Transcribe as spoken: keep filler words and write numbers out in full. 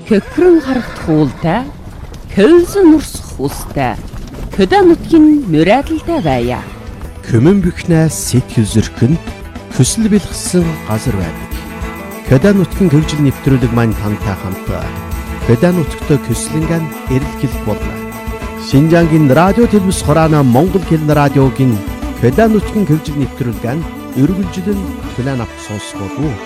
Хөкрөн харагдах уултай, көлсөн урсах устай, хөдөө нутгийн нүрэлтэй байя. Көмөн бихнэ сэтгэл зөрхөн хүсэл бэлгсэн газар байдаг. Хөдөө нутгийн хөгжил нэвтрүүлэг маань тантай хамт хөдөө нутгт көслөнгөн эрэлхэл болно. Шинжангийн радио телевиз хураана Монгол хэлний радиогийн хөдөө нутгийн хөгжил нэвтрүүлгэн өргөлжлөн төлөөн авах сонсгоо.